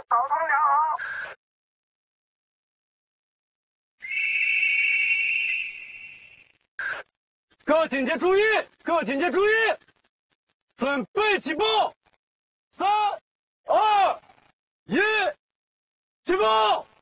导通良好。 各警戒注意！各警戒注意！准备起步！3、2、1，起步！